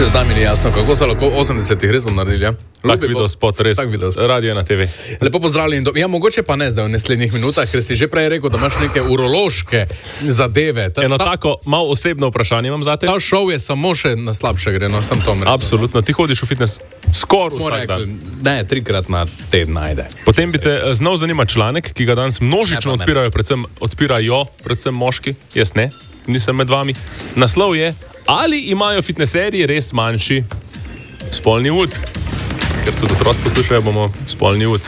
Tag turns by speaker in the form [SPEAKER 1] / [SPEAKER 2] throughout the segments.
[SPEAKER 1] Še z nami ni jasno, kako so lahko 80-ih res naredili, ja?
[SPEAKER 2] Tak video spot, res. Radio na TV.
[SPEAKER 1] Lepo pozdravljeni. Ja, mogoče pa ne zdaj v naslednjih minutah, ker si že prej rekel, da imaš neke urološke zadeve.
[SPEAKER 2] Eno tako malo osebno vprašanje imam zate.
[SPEAKER 1] Ta šov je samo še na slabše gre, no, sam to mrežo.
[SPEAKER 2] Absolutno. Ti hodiš v fitness skoraj vsak dan.
[SPEAKER 1] Ne, 3-krat na teden najde.
[SPEAKER 2] Potem bi te znal zanima članek, ki ga danes množično odpirajo, predvsem moški, jaz ne, nisem med vami. Naslov je: ali imajo fitnesserji res manjši spolni ud? Ker tudi otroci poslušajo, bomo spolni ud.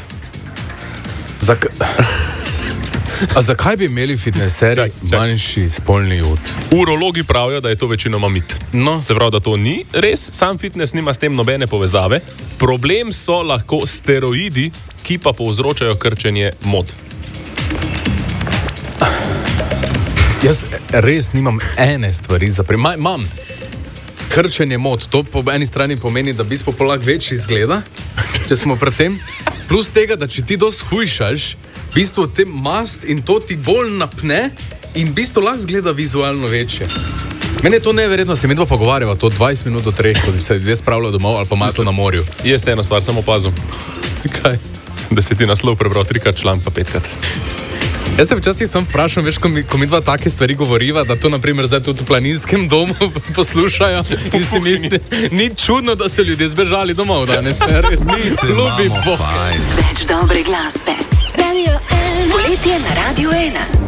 [SPEAKER 1] A zakaj bi imeli fitnesserji manjši spolni ud?
[SPEAKER 2] Urologi pravijo, da je to večinoma mit.
[SPEAKER 1] No.
[SPEAKER 2] Se pravi, da to ni res, sam fitness nima s tem nobene povezave. Problem so lahko steroidi, ki pa povzročajo krčenje mod.
[SPEAKER 1] Jaz res nimam ene stvari za imam krčenje mod. To po eni strani pomeni, da bi spopolak večji izgleda, če smo pred tem. Plus tega, da če ti dosti hujšaš, v bistvu te mast in to ti bolj napne in v bistvu lahko zgleda vizualno večje. Meni je to neverjetno, se mi dva pogovarjava to 20 minut do 3, ko bi se ljudje spravljali domov ali pa malo na morju.
[SPEAKER 2] Jaz eno stvar samo opazil.
[SPEAKER 1] Kaj?
[SPEAKER 2] Da si ti naslov prebral 3-krat, članek pa 5-krat.
[SPEAKER 1] Jaz se včasih sem vprašal, veš, ko mi dva take stvari govoriva, da to naprimer zdaj tudi v planinskem domu poslušajo in si misli, ni čudno, da so ljudje zbežali domov danes. Res nisi, ljubi Bog.
[SPEAKER 3] Več dobre glasbe. Radio 1. Poletje na Radio 1.